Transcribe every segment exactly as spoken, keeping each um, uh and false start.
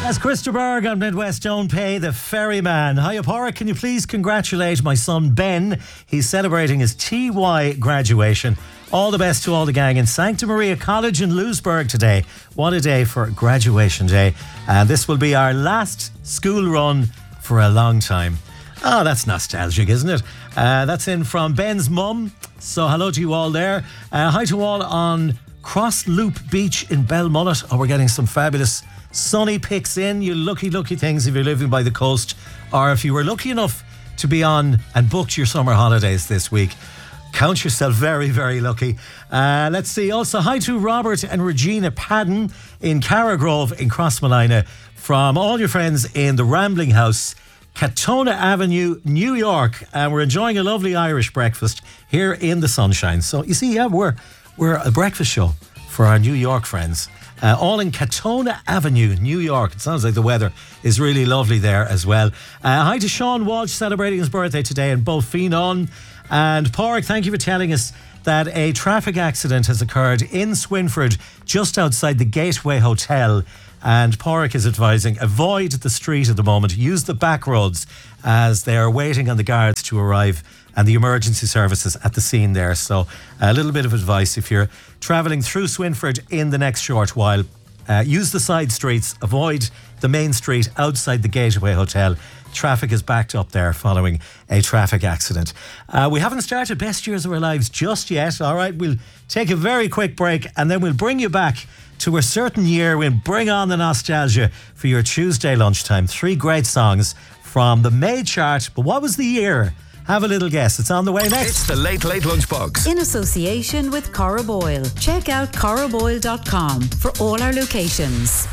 As Christopher Berg on Midwest Don't Pay, the ferryman. Hiya, Pádraig, can you please congratulate my son Ben? He's celebrating his T Y graduation. All the best to all the gang in Sancta Maria College in Lewisburg today. What a day for graduation day. And this will be our last school run for a long time. Oh, that's nostalgic, isn't it? Uh, that's in from Ben's mum. So hello to you all there. Uh, hi to all on Cross Loop Beach in Belmullet. Oh, we're getting some fabulous sunny pics in. You lucky, lucky things if you're living by the coast, or if you were lucky enough to be on and booked your summer holidays this week. Count yourself very, very lucky. Uh, let's see. Also, hi to Robert and Regina Padden in Carragrove in Crossmolina from all your friends in the Rambling House, Katona Avenue, New York. And we're enjoying a lovely Irish breakfast here in the sunshine. So, you see, yeah, we're, we're a breakfast show for our New York friends. Uh, all in Katona Avenue, New York. It sounds like the weather is really lovely there as well. Uh, hi to Sean Walsh celebrating his birthday today in Beaufinon. And Pádraig, thank you for telling us that a traffic accident has occurred in Swinford just outside the Gateway Hotel. And Pádraig is advising avoid the street at the moment. Use the back roads as they are waiting on the guards to arrive and the emergency services at the scene there. So a little bit of advice if you're travelling through Swinford in the next short while. Uh, use the side streets, avoid the main street outside the Gateway Hotel. Traffic is backed up there following a traffic accident. Uh, we haven't started Best Years of Our Lives just yet. All right, we'll take a very quick break and then we'll bring you back to a certain year. We'll bring on the nostalgia for your Tuesday lunchtime. Three great songs from the May chart. But what was the year? Have a little guess. It's on the way next. It's the Late Late Lunchbox. In association with Corraboyle. Check out corraboyle dot com for all our locations.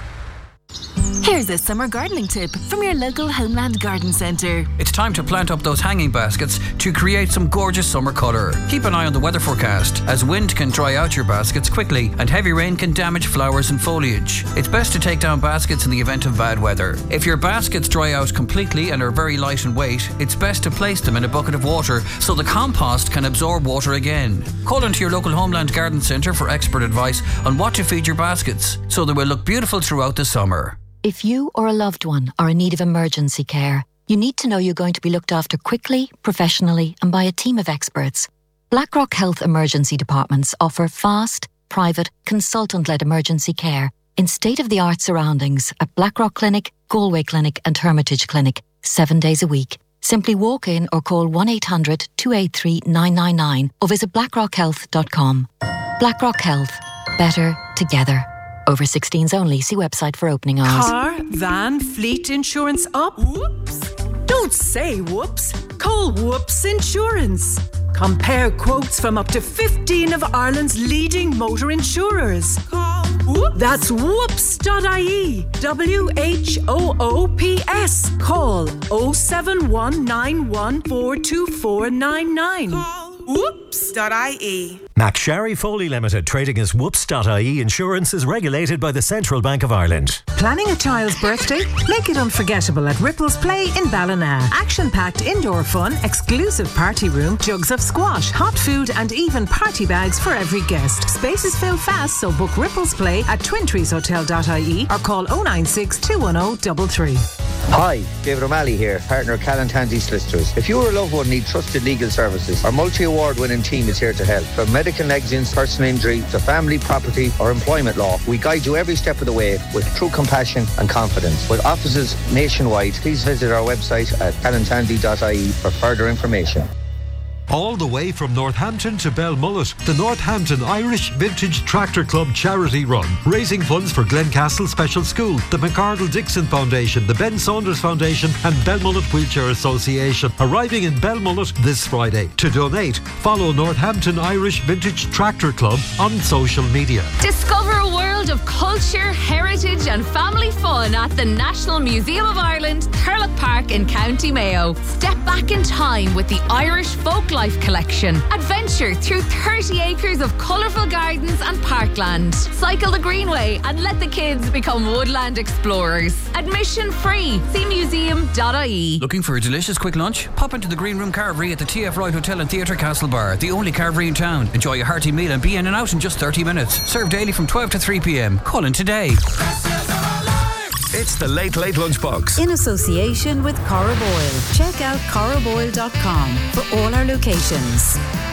Here's a summer gardening tip from your local Homeland Garden Centre. It's time to plant up those hanging baskets to create some gorgeous summer colour. Keep an eye on the weather forecast, as wind can dry out your baskets quickly and heavy rain can damage flowers and foliage. It's best to take down baskets in the event of bad weather. If your baskets dry out completely and are very light in weight, it's best to place them in a bucket of water so the compost can absorb water again. Call into your local Homeland Garden Centre for expert advice on what to feed your baskets so they will look beautiful throughout the summer. If you or a loved one are in need of emergency care, you need to know you're going to be looked after quickly, professionally, and by a team of experts. Blackrock Health Emergency Departments offer fast, private, consultant-led emergency care in state-of-the-art surroundings at Blackrock Clinic, Galway Clinic and Hermitage Clinic, seven days a week. Simply walk in or call one eight hundred two eight three nine nine nine or visit blackrock health dot com. Blackrock Health. Better together. Over sixteens only. See website for opening hours. Car, van, fleet insurance up? Whoops. Don't say whoops. Call Whoops Insurance. Compare quotes from up to fifteen of Ireland's leading motor insurers. Call Whoops. That's whoops dot I E. W H O O P S. Call oh seven one nine one four two four nine nine. Call whoops dot I E. McSharry Foley Limited, trading as whoops dot I E Insurance, is regulated by the Central Bank of Ireland. Planning a child's birthday? Make it unforgettable at Ripples Play in Ballina. Action-packed indoor fun, exclusive party room, jugs of squash, hot food and even party bags for every guest. Spaces fill fast, so book Ripples Play at twin trees hotel dot I E or call oh nine six two one oh three three. Hi, David O'Malley here, partner of Callan Tansey Solicitors. If you or a loved one need trusted legal services, our multi-award winning team is here to help. From medical negligence, personal injury, to family, property or employment law, we guide you every step of the way with true compassion and confidence. With offices nationwide, please visit our website at callan tansey dot I E for further information. All the way from Northampton to Belmullet, the Northampton Irish Vintage Tractor Club charity run, raising funds for Glencastle Special School, the McArdle Dixon Foundation, the Ben Saunders Foundation and Belmullet Wheelchair Association, arriving in Belmullet this Friday. To donate, follow Northampton Irish Vintage Tractor Club on social media. Discover a world of culture, heritage and family fun at the National Museum of Ireland, Thurlock Park in County Mayo. Step back in time with the Irish Folklife Collection. Adventure through thirty acres of colourful gardens and parkland. Cycle the Greenway and let the kids become woodland explorers. Admission free. See museum dot I E. Looking for a delicious quick lunch? Pop into the Green Room Carvery at the T F Wright Hotel and Theatre Castlebar, the only carvery in town. Enjoy a hearty meal and be in and out in just thirty minutes. Served daily from twelve to three p m. Call in today. It's the Late Late Lunchbox. In association with Cora Boyle. Check out cora boyle dot com for all our locations.